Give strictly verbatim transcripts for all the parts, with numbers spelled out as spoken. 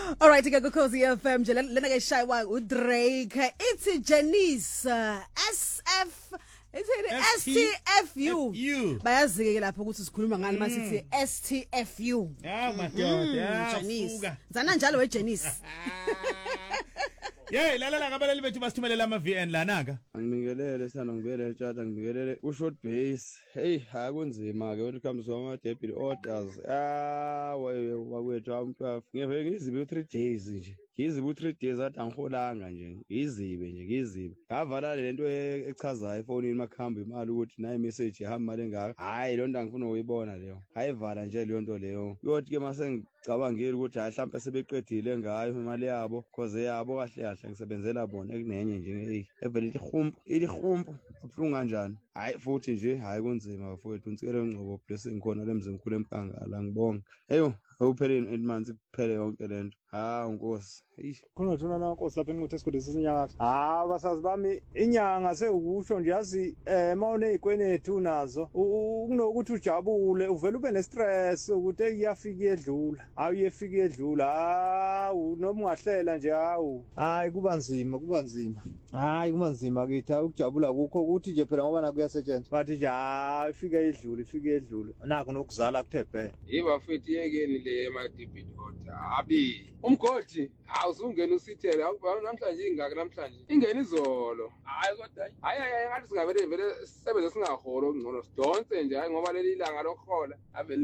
All right, ke Ukhozi F M nje lena ke shaywa uDrake ithi Janice uh, S F ithi S T F U bayazi ke lapho ukuthi sikhuluma ngani masithi S T F U. Yeah madoda Janice zana njalo we Janice. Yeah lalela ngabaleli bethu basithumelela ama V N lana ka Angibingelele sana ngibele tshata ngibingelele u short base hey akunzima ke when it comes to ama debit orders ah wakwethu amtwafu ngeve ngizibe u three days nje ngizibe u three days athi angiholanga nje ngizibe nje ngizibe ngavala lento echazayo efonini makhamba imali ukuthi nayi message ihamba imali engaka hayi lonto angifuna ukuyibona leyo hayivala nje leyo nto leyo yothi ke mase ngicabangile ukuthi hayi mhlawumbe sebeqedile ngayo imali yabo cause yabo kahle kahle ngisebenzela bona ekunenye nje hey evele ihumpu ilihumpu ubhlungu kanjani hayi futhi nje hayi kunzima bafowethu uNtsikelo Ngcobo blessing khona lemzimkhulu empangala ngibonga heyo awupheleni emanzi kuphele yonke lento ha unkosi eish khona thona na nkosi lapha enquthe esigodini senyanga ha basazi bami inyanga sewukusho nje yazi eh mawune ikwenethu nazo ukunokuthi ujabule uvela ube nestress ukuthi iyafika edlula awuyefika edlula ha noma ungahlela nje hawu hayi kuba nzima kuba nzima hayi kuba nzima kithi ukujabula kukho ukuthi nje phela ngoba nakuyasetshenzwa bathi nje ha ifika edlula ifika edlula nakho nokuzala kuthebhe yiba futhi yekeni le ema debit order abi umgodi awuzungena usithele namhlanje ingaka namhlanje ingena izolo hayi kodwa hayi hayi ngathi singavele vele sisebenze singaholo ngcono sidonse nje hayi ngoba leli ilanga lokhola ave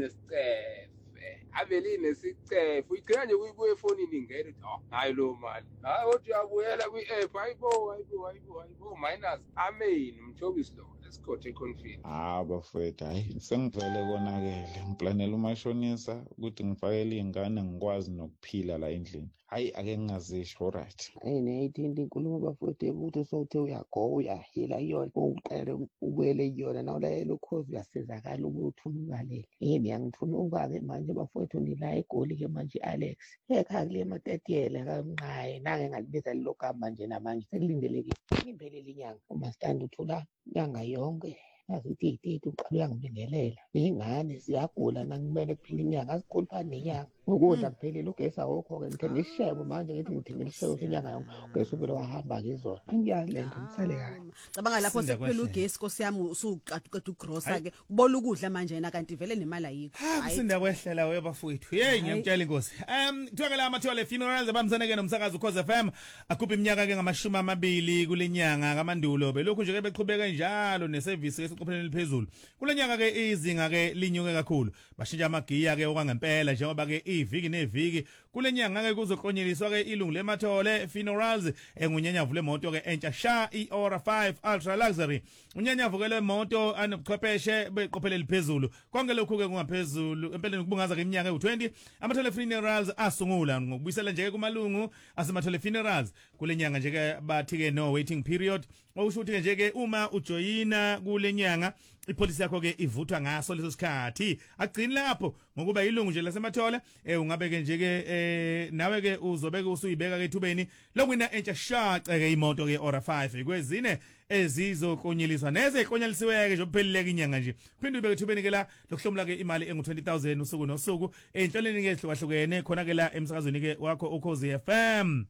nesicefe ave linesicefe igcina nje kuyibuye efonini ingene uthi hayi lo mali hayi kodwa uyabuyela kwi-app hayibo hayibo hayibo hayibo minus amen umthobisi lo esikothe confirm ah bafowethu hayi sengivele konakele ngiplanela umashonisa ukuthi ngifakele ingane ngikwazi nokuphila la endlini hayi ake ngingazisho right hey ne-eighteen inkulumo bafowethu ukuthi sowuthe uyago uyahila iyona uqale ubuyele iyona nawo layelo Ukhozi uyasizakala ukuthi ubalele yini yangifuna uba-ke manje bafowethu nila egoli-ke manje Alex ekhaya kule matetiyele kamnqaye nange ngalibiza lelo gama manje namanje sekulindelekile imphelele inyanga uma sithanda uthula nyanga yonke asithi ithithi uqala uyangibingelela ingane siyagula nangimele kuphila inyanga asikhuluphani nenyanga ukudla kuphelile ugesi awukho-ke ngithenge isishebo manje ngithi ngithenge isishebo senyanga yonke ugesi uvele wahamba ngizona angiyazi le nto ngisale kahle cabanga lapho sekuphela ugesi Nkosi yami usuqada uqeda ugrosa-ke ubola ukudla manje yena kanti vele nemali ayikho kusinda kwehlela we bafowethu hey ngiyamtshela inkosi um kuthiwa ke la amathole funerals abamzaneke nomsakazo Ukhozi F M akhupha iminyaka ke ngamashumi amabili kule nyanga kamandulo belokhu nje ke beqhubeka njalo neservice esiqopheleni eliphezulu kule nyanga ke izinga ke linyuke kakhulu bashintsha amagiya ke okwangempela njengoba ke iviki neviki kule nyanga ke kuzoqonyeliswa ke ilungu lemathole funerals engunyanyavu lemoto ke entsha sha iora five ultra luxury unyanyavu ke lemoto anobuchwepheshe beqophele eliphezulu konke lokhu ke kungaphezulu empeleni kubungaza ke iminyaka ewu-twenty amathole funerals asungula ngokubuyisela nje ke kumalungu asemathole funerals kule nyanga nje ke bathi ke no waiting period okusho ukuthi nje ke uma ujoyina kule nyanga ipolisi yakho ke ivuthwa ngaso leso sikhathi agcini lapho ngokuba ilungu nje lasemathole eh ungabe ke nje ke eh nawe ke uzobe ke usuyibeka ke ethubeni lokwina entsha shace ke imoto ke ora five kwezine ezizokonyeliswa neze konyalisiweke nje upheleleke inyanga nje phinde ubeke ethubeni ke la lokuhlomula ke imali engu twenty thousand usuku nosuku enhlelweni ke ehlukahlukene khona ke la emsakazweni ke wakho Ukhozi F M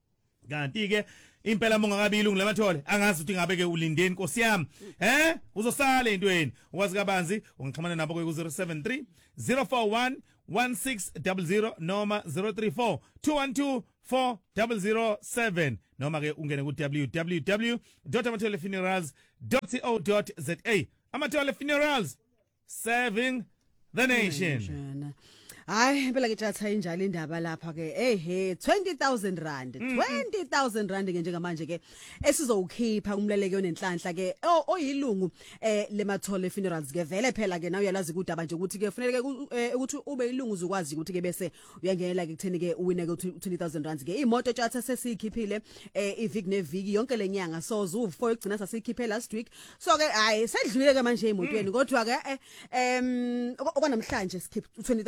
kanti ke impela mongakabi ilungu lamathole angazi ukuthi ngabe ke ulindeni Nkosi yami eh uzosala entweni ukwazi kabanzi ungixhumana nabo ku zero seven three zero four one one six zero zero noma zero three four two one two four zero zero seven noma ke ungene ku w w w dot amathole funerals dot co dot za amathole funerals serving the nation. Hayi phela ke tjatha injalo indaba lapha ke ehe twenty thousand rand twenty thousand rand ke njengamanje ke esizowukhipha umleleke onenhlanhla ke oyilungu eh lemathole funerals ke vele phela ke nawe uyalazi kudaba nje ukuthi ke kufanele ke ukuthi ube ilungu uzokwazi ukuthi ke bese uyangenela ke kutheni ke uwine ke twenty thousand rand ke imoto tjatha sesikhiphile eh iviki neviki yonke lenyanga so zu four ugcina sasikhiphela last week so ke hayi sedlulile ke manje emotweni kodwa ke em okwanamhlanje sikhipha twenty thousand rand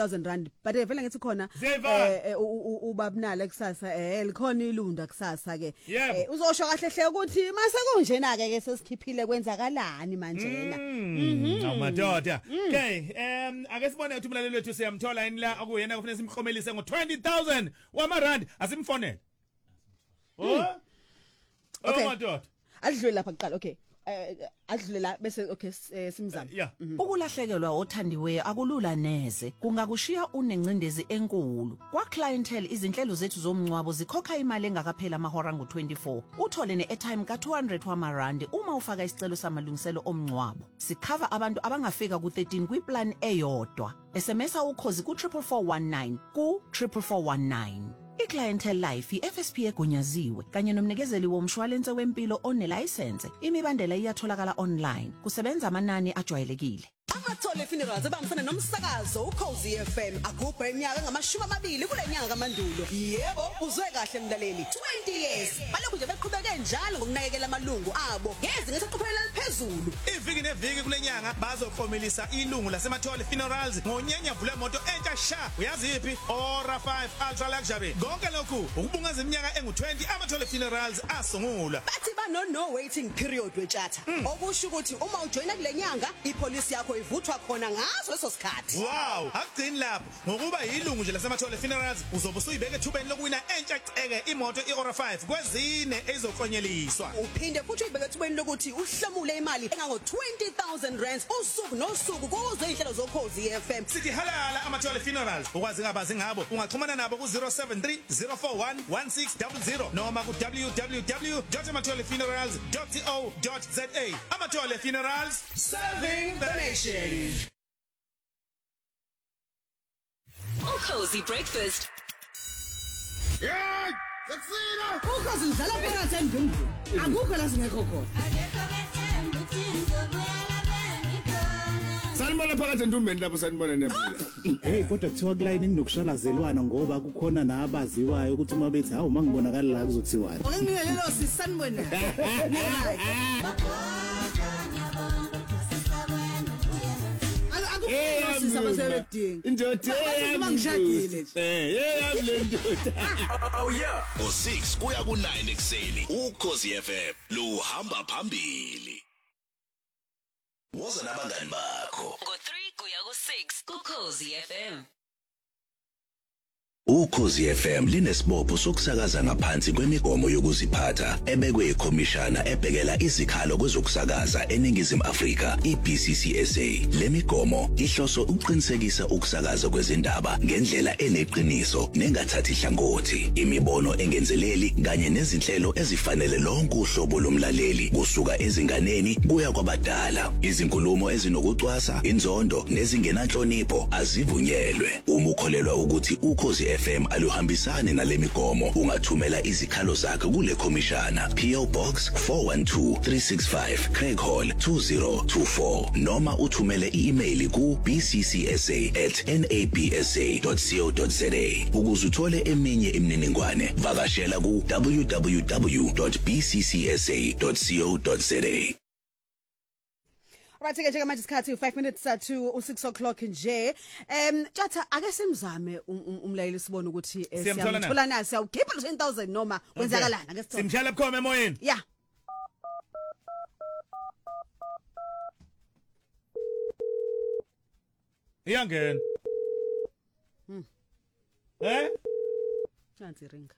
rand but vele ngithi khona Ziva. eh ubabnala kusasa eh likhona ilunda kusasa ke Yebo. uzosho kahle hle ukuthi mase kunjena ke ke sesikhiphile kwenzakalani manje na Awu madoda. Okay, um ake sibone ukuthi umlaleli wethu siyamthola yini la akuyena kufanele simkhomelise ngo twenty thousand wamarand asimfonele. Oh? Okay. Oh madoda. adlule lapha kuqala okay eh adlule la bese okay simzama Yeah. Ukulahlekelwa othandiweyo akulula neze kungakushiya unencindezi enkulu kwa clientele izinhlelo zethu zomncwabo zikhokha imali engakaphela amahora ngo twenty-four uthole ne-airtime ka two hundred wamarandi uma ufaka isicelo samalungiselo omncwabo sikhava abantu abangafika ku thirteen kwiplan eyodwa smsa ukhozi ku four four one nine ku four four one nine iClientele Life iF S P egunyaziwe kanye nomnikezeli womshwalense wempilo onelicense imibandela iyatholakala online kusebenza amanani ajwayelekile Amathole Funerals abamfana nomsakazo uCozi F M agubha iminyaka ngamashumi amabili kule nyanga kaMandulo yebo uzwe kahle mlaleli twenty years balokhu nje beqhubeke njalo ngokunakekela amalungu abo ngeze ngesoqophelela liphezulu Iviki neviki kulenyanga bazokhomelisa ilungu lasemathole Funerals ngonyenya vule moto entsha sha uyaziphi Ora five Ultra Luxury konke lokhu ukubungaza iminyaka engu twenty amathole Funerals asungula bathi bano no waiting period wethatha okusho ukuthi uma ujoina kule nyanga ipolice yakho ivuthwa khona ngaso leso sikhathi Wow, akugcini lapho ngokuba yilungu nje lasemathole Funerals uzobe usuyibeke ethubeni lokuwina entsha ceke imoto iOra five kwezine ezoklonyeliswa uphinde futhi uyibeke ethubeni lokuthi uhlomule imali engango twenty thousand rands usuku nosuku kuze inhlelo zokhozi F M sithi halala amathole Funerals ukwazi ngabazi ngabo ungaxhumana nabo ku zero seven three zero four one one six zero zero noma ku w w w dot amathole funerals dot co dot za Amathole Funerals serving the nation. Cozy breakfast. Yeah, Satsina. ukhozi ngidlala phakathi endungu akukho la singekho khona Sanibona phakathi endumbeni lapho sanibona nebula. Hey kodwa kuthiwa kulayini kunokushalazelwana ngoba kukhona nabaziwayo ukuthi uma bethi hawu mangibonakala la kuzothiwani. Unginike lelo sisanibona. Eh yami. Indoda yami. Mangishadile. Eh yami le ndoda. Oh yeah. O six kuya ku nine ekseni uKhosi F M luhamba phambili. Woza nabangani bakho. Go three kuya ku six ku Cozy F M. uKhosi F M linesibopho sokusakaza ngaphansi kwemigomo yokuziphatha ebekwe ikhomishana ebhekela izikhalo kwezokusakaza eNingizimu Afrika iB C C S A. Lemigomo ihloso ukuqinisekisa ukusakaza kwezindaba ngendlela eneqiniso nengathathi hlangothi, imibono engenzeleli kanye nezinhlelo ezifanele lonke uhlobo lomlaleli kusuka ezinganeni kuya kwabadala. Izinkulumo ezinokucwasa, inzondo nezingenanhlonipho azivunyelwe. Uma ukholelwa ukuthi uKhosi F M aluhambisane nalemigomo ungathumela izikhalo zakhe kule khomishana P O Box four one two three six five Craig Hall two zero two four noma uthumele i-email ku b c c s a at n a b s a dot co dot za. Ukuze uthole eminye imininingwane vakashela ku w w w dot b c c s a dot co dot za. Right ke nje manje isikhathi five minutes to six o'clock nje em tjatha ake simzame umlayeli sibone ukuthi siyamthola na siyawukhipha ten thousand noma kwenzakalana ake sithola simhlala bukhoma emoyeni yeah iyangena hmm eh chansi ringa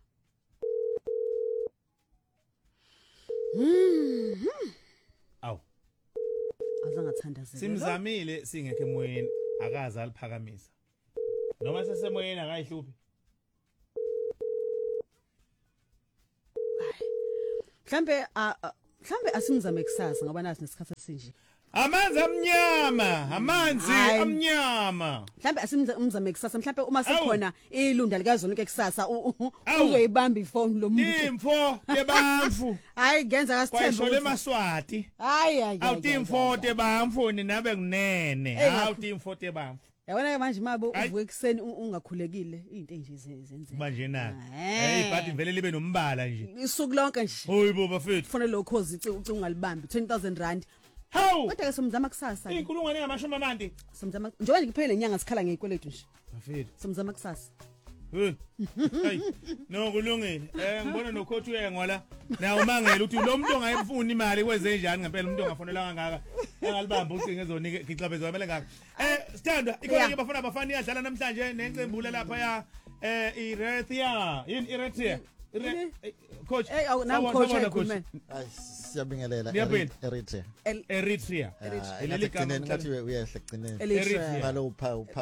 mhm aw azangathandazela simzamile singekho emoyeni akaza aliphakamisa noma sesemoyeni akayihluphi mhlambe mhlambe asimzame kusasa ngoba nasi nesikhathi esinje amanzi amnyama amanzi amnyama mhlambe asimzame kusasa mhlambe uma sikhona ilunda likazonke kusasa uzoyibamba ifone lo muntu imfo yebamfu hayi ngenza kasithembe kwashole maswati hayi hayi awutimfo tebamfu ninabe kunene awutimfo tebamfu yabona ke manje mabo uvuke ekseni ungakhulekile izinto enje zenzeka manje na hey but vele libe nombala nje isuku lonke nje hoyi bo bafethu kufanele lokhozi ucinga ungalibambi twenty thousand rand Hawu. Kodwa ke somzama kusasa. Inkulungwane ngamashumi amandi. Somzama njengoba ngiphele inyanga sikhala ngeyikweletu nje. Bafethu. Somzama kusasa. Hey. Hey. No kulungile. Eh ngibona no coach uyengo la. Na umangela uthi lo muntu ongayifuni imali kwenze njani ngempela umuntu ongafonelanga ngaka. Engalibamba ucinge ezonike gixabezwa kwamele ngaka. Eh Sithanda ikhona ke bafana abafana iyadlala namhlanje nencembule lapha ya eh Eritrea. Yini Eritrea? Coach. Eh awuna coach man. Hayi siyabingelela Eritrea. Eritrea. Eritrea. Ngathi uyehle egcineni. Eritrea. Ngalo upha upha.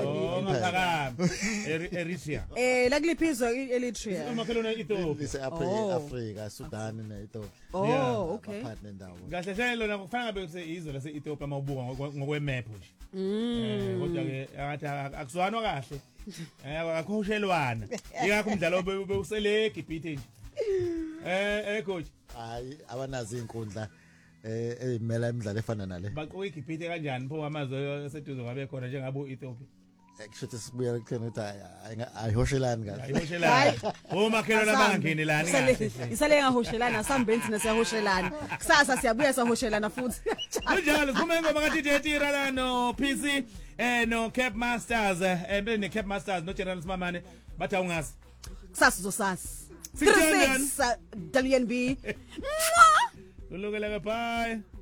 Eritrea. Eh la kuliphizwa Eritrea. Umakhelwane Ethiopia. Lise Africa, Sudan neEthiopia. Oh, okay. Partner ndawo. Kahle hle lona kufanele ngabe kuse izwe lase Ethiopia mawubuka ngokwe map nje. Eh kodwa ke ngathi akuswanwa kahle. Eh akukhohlelwana. Ikakho umdlalo obewusele eGibhithe nje. Eh eh coach. Hayi abanazi inkundla eh ezimela imidlalo efana nale. Baqoka iGibhithe kanjani pho amazwe aseduze ngabe khona njengabo Ethiopia. Actually sibuya kuthena ukuthi ayihoshelani kahle. Ayihoshelani. Omakhelwane abangenelani kahle. Isale ngahoshelana sambenzi nesiyahoshelana. Kusasa siyabuya sahoshelana futhi. Kunjalo kuma ngoma ngathi Detira la no P C eh no Cape Masters eh ne Cape Masters no General Smamane bathi awungazi. Kusasa uzosasa. three six W N B. Kulungela ke bye.